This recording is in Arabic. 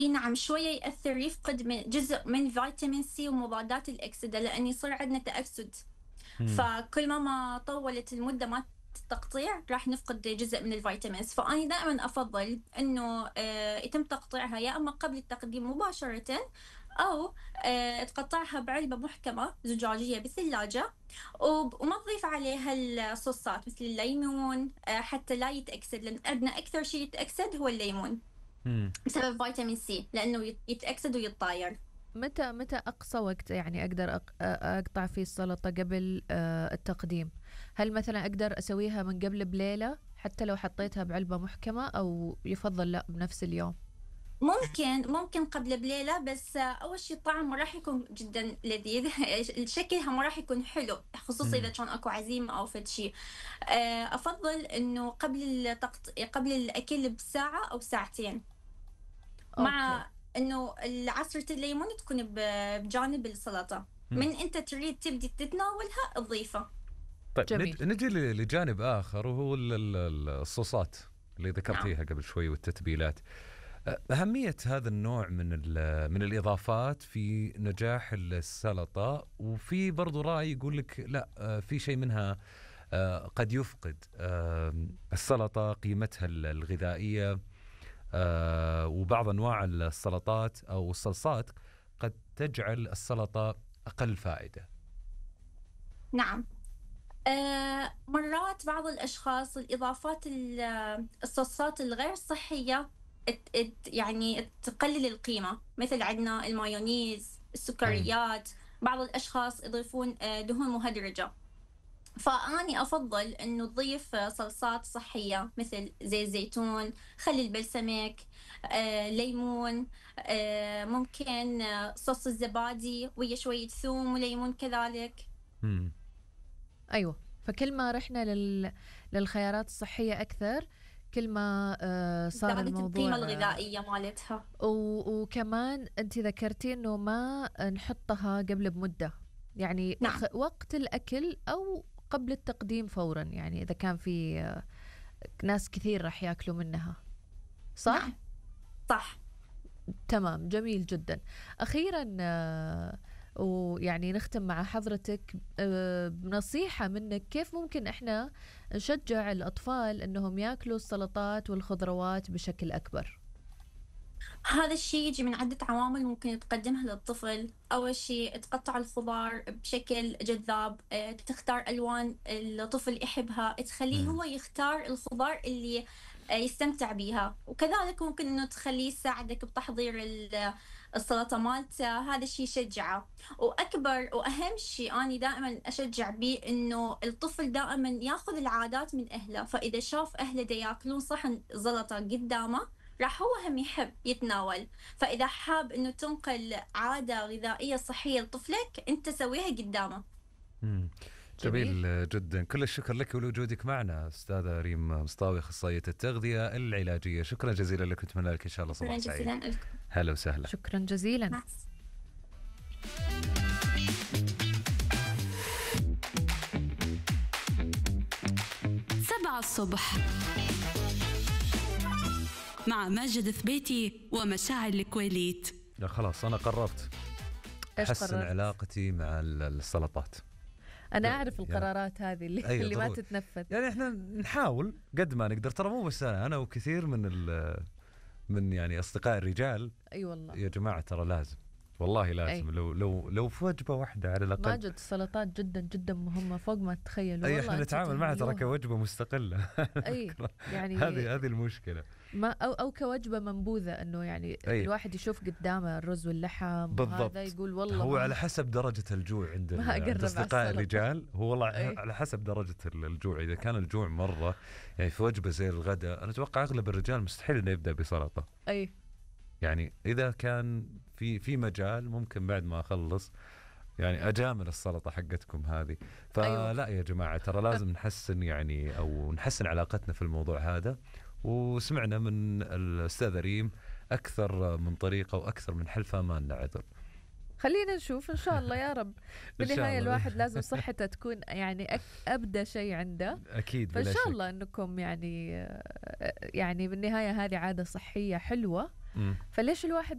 نعم شوية يأثّر يفقد جزء من فيتامين سي ومضادات الأكسدة، لأن يصير عندنا تأكسد، إمم. فكل ما طوّلت المدة مالة التقطيع راح نفقد جزء من الvitamins، فأني دائمًا أفضّل إنه يتم تقطيعها يا إما قبل التقديم مباشرةً، أو تقطّعها بعلبة محكمة زجاجية بالثلاجة، وما تضيف عليها الصوصات مثل الليمون حتى لا يتأكسد، لأن عندنا أكثر شي يتأكسد هو الليمون إمم. بسبب فيتامين سي، لأنه يتأكسد ويتطاير. متى أقصى وقت يعني أقدر أقطع فيه السلطة قبل التقديم؟ هل مثلًا أقدر أسويها من قبل بليلة حتى لو حطيتها بعلبة محكمة، أو يُفضّل لأ بنفس اليوم؟ ممكن قبل بليلة، بس أول شي الطعم ما راح يكون جدًا لذيذ شكلها ما راح يكون حلو، خصوصًا إذا إمم. كان أكو عزيمة أو فد شي. أفضّل إنه قبل الأكل بساعة أو ساعتين، أوكي. مع إنه عصرة الليمون تكون بجانب السلطة، إمم. من أنت تريد تبدي تتناولها تضيفها. طيب جميل. نجي لجانب آخر، وهو الصوصات اللي نعم. ذكرتيها قبل شوي والتتبيلات. أهمية هذا النوع من الإضافات في نجاح السلطة، وفي برضو رأي يقول لك لا، في شيء منها قد يفقد السلطة قيمتها الغذائية، وبعض أنواع السلطات أو الصلصات قد تجعل السلطة أقل فائدة. نعم. مرات بعض الأشخاص الإضافات الصوصات الغير صحية يعني تقلل القيمة، مثل عندنا المايونيز، مم. السكريات، بعض الأشخاص يضيفون دهون مهدرجة، فأني أفضل إنه تضيف صلصات صحية مثل زيت زيتون، خل البلسمك، ليمون، ممكن صوص الزبادي ويا شوية ثوم وليمون كذلك. مم. أيوة، فكل ما رحنا للخيارات الصحية أكثر، كل ما صار زادت الموضوع القيمة الغذائية مالتها. وكمان أنت ذكرتي أنه ما نحطها قبل بمدة، يعني نعم. وقت الأكل أو قبل التقديم فورا، يعني إذا كان في ناس كثير راح يأكلوا منها، نعم. صح؟ صح. تمام، جميل جدا. أخيرا ويعني نختم مع حضرتك بنصيحة منك، كيف ممكن إحنا نشجع الأطفال أنهم يأكلوا السلطات والخضروات بشكل أكبر؟ هذا الشيء يجي من عدة عوامل ممكن تقدمها للطفل. أول شيء تقطع الخضار بشكل جذاب، تختار ألوان الطفل يحبها، تخليه مم. هو يختار الخضار اللي يستمتع بيها، وكذلك ممكن إنه تخليه يساعدك بتحضير السلطة مالته، هذا الشيء يشجعه. وأكبر وأهم شيء أنا دائما أشجع بيه إنه الطفل دائما ياخذ العادات من أهله، فإذا شاف أهله دا ياكلون صحن زلطة قدامه راح هو هم يحب يتناول، فإذا حاب إنه تنقل عادة غذائية صحية لطفلك أنت سويها قدامه. مم. جميل. جميل جدا، كل الشكر لك ولوجودك معنا أستاذة ريم مصطاوي، أخصائية التغذية العلاجية. شكرا جزيلا لك، ونتمنى لك إن شاء الله شكرا صباح سعيد. جزيلا لكم. هلا وسهلا. شكرا جزيلا. مع 7 الصبح مع ماجد ثبيتي ومشاعل الكويليت. لا خلاص، أنا قررت إيش أحسن قررت؟ علاقتي مع السلطات. أنا أعرف يعني القرارات هذه اللي, أيوة اللي ما ضروري. تتنفذ. يعني إحنا نحاول قد ما نقدر، ترى مو بس أنا وكثير من يعني أصدقاء الرجال. أي يا والله. جماعة ترى لازم، والله أي. لازم، لو في وجبة واحدة على الأقل. ماجد السلطات جدا جدا مهمة فوق ما تتخيلوا، أي، والله إحنا أنتم نتعامل معها ترى تهملوها. كوجبة مستقلة. أي يعني هذه المشكلة. ما أو كوجبة منبوذة، إنه يعني أي الواحد يشوف قدامه الرز واللحم وهذا بالضبط. يقول والله هو ما على حسب درجة الجوع ما عند أقرب على أصدقاء السلطة. الرجال. هو والله أي. على حسب درجة الجوع. إذا كان الجوع مرة، يعني في وجبة زي الغداء، أنا أتوقع أغلب الرجال مستحيل إنه يبدأ بسلطة. أي. يعني إذا كان في مجال، ممكن بعد ما أخلص يعني أجامل السلطة حقتكم هذه. أيوة. فلا يا جماعة، ترى لازم نحسن، يعني أو نحسن علاقتنا في الموضوع هذا. وسمعنا من الأستاذة ريم أكثر من طريقة وأكثر من حل، فما لنا عذر. خلينا نشوف إن شاء الله يا رب. إن شاء بالنهاية الله. الواحد لازم صحته تكون يعني أبدأ شيء عنده. أكيد فإن بلا شاء شك. الله أنكم يعني بالنهاية هذه عادة صحية حلوة، مم. فليش الواحد